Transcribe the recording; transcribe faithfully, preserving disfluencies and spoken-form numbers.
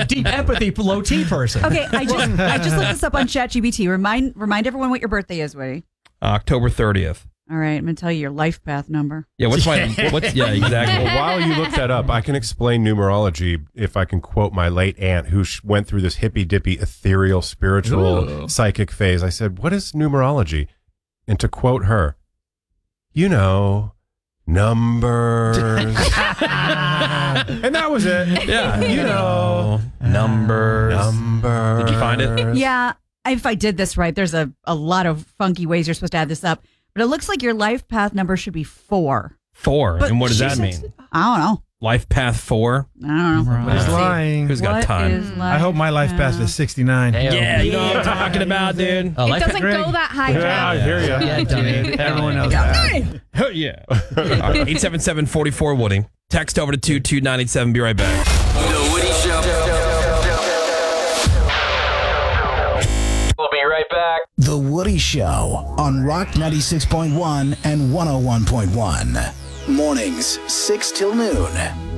a deep empathy, low T person. Okay, I just I just looked this up on ChatGPT. Remind remind everyone what your birthday is, Woody. October thirtieth. All right, I'm gonna tell you your life path number. Yeah, what's my what's yeah exactly. Well, while you look that up, I can explain numerology if I can quote my late aunt who sh- went through this hippy dippy ethereal spiritual Ooh. psychic phase. I said, "What is numerology?" And to quote her, you know, numbers. And that was it. Yeah, You know, numbers. numbers. Did you find it? Yeah, if I did this right, there's a, a lot of funky ways you're supposed to add this up. But it looks like your life path number should be four. Four. But and what does she that said- mean? I don't know. Life path four. I don't know. He's Let's see. lying. Who's got What time? is I hope my life path path? is sixty-nine. Yeah, you know what I'm talking about, dude. Oh, It life doesn't Greg. go that high. Yeah, I hear ya. Yeah, dude. Everyone knows that. Oh, yeah. eight seven seven, four four, Woody. Text over to two two nine eight seven. Be right back. The Woody Show. We'll be right back. The Woody Show on Rock ninety-six point one and one oh one point one. Mornings, six till noon.